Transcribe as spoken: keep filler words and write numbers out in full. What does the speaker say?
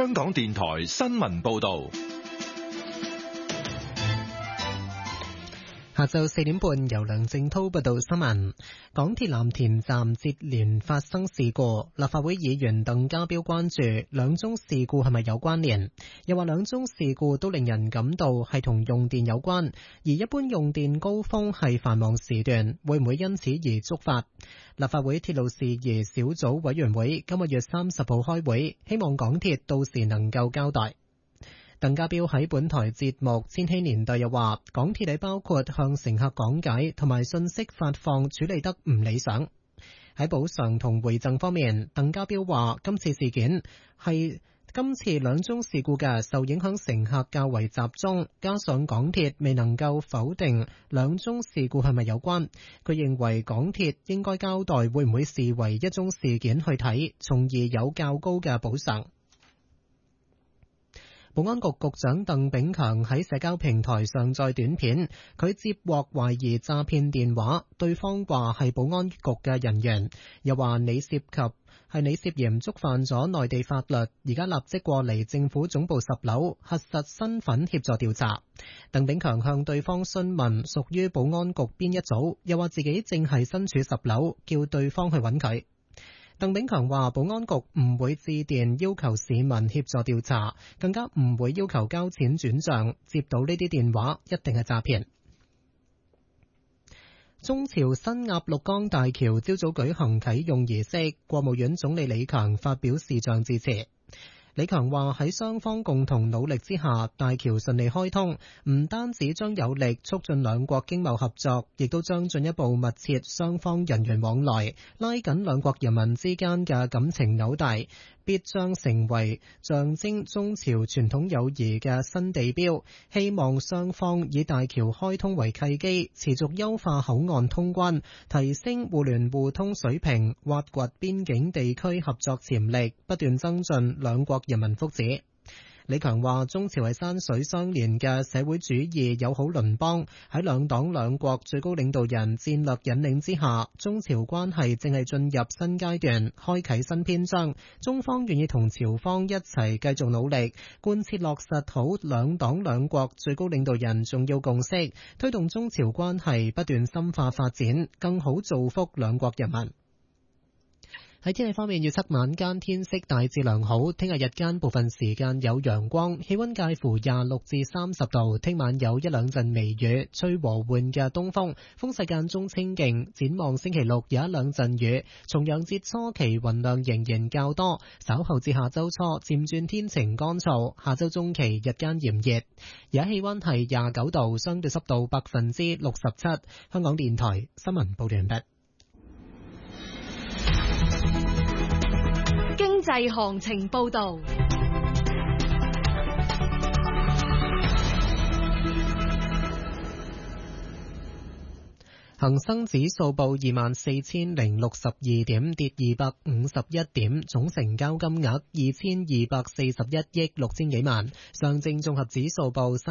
香港電台新聞報道。 下晝四點半，由梁正濤報道新聞。港鐵藍田站接連發生事故，立法會議員鄧家彪關注兩宗事故係咪有關聯，又話兩宗事故都令人感到係同用電有關，而一般用電高峰係繁忙時段，會唔會因此而觸發？立法會鐵路事宜小組委員會今個月三十號開會，希望港鐵到時能夠交代。鄧家彪喺本台節目《千禧年代》又話，港鐵喺包括向乘客講解同埋信息發放處理得唔理想。喺補償同回贈方面，鄧家彪話今次事件係今次兩宗事故嘅受影響乘客較為集中，加上港鐵未能夠否定兩宗事故係咪有關，佢認為港鐵應該交代會唔會視為一宗事件去睇，從而有較高嘅補償。保安局局長鄧炳強喺社交平台上載短片，佢接獲懷疑詐騙電話，對方話係保安局嘅人員，又話你涉及係你涉嫌觸犯咗內地法律，而家立即過嚟政府總部十樓核實身份協助調查。鄧炳強向對方詢問屬於保安局邊一組，又話自己正係身處十樓，叫對方去揾佢。鄧炳強話保安局唔會致電要求市民協助調查，更加唔會要求交錢轉賬，接到呢啲電話一定係詐騙。中朝新鴨綠江大橋朝早舉行啟用儀式，國務院總理李強發表視像致辭。李強話喺雙方共同努力之下，大橋順利開通，唔單止將有力促進兩國經貿合作，亦都將進一步密切雙方人員往來，拉緊兩國人民之間嘅感情紐帶，必將成為象徵中朝傳統友誼嘅新地標。希望雙方以大橋開通為契機，持續優化口岸通關，提升互聯互通水平，挖掘邊境地區合作潛力，不斷增進兩國人民福祉。李強話中朝係山水相連嘅社會主義友好鄰邦，喺兩黨兩國最高領導人戰略引領之下，中朝關係正係進入新階段，開啟新篇章。中方願意同朝方一齊繼續努力，貫徹落實好兩黨兩國最高領導人重要共識，推動中朝關係不斷深化發展，更好造福兩國人民。喺天氣方面，預測晚間天色大致良好，聽日日間部分時間有陽光，氣溫介乎廿六至三十度。聽晚有一兩陣微雨，吹和緩嘅東風，風勢間中清勁。展望星期六有一兩陣雨，重陽節初期雲量仍然較多，稍後至下周初漸轉天晴乾燥，下周中期日間炎熱。而家氣溫係廿九度，相對濕度百分之六十七。香港電台新聞報道完畢。 經濟行情報道， 恒生指數報二萬四千零六十二點，跌二百五十一點，總成交金額二千二百四十一億六千幾萬。上證綜合指數報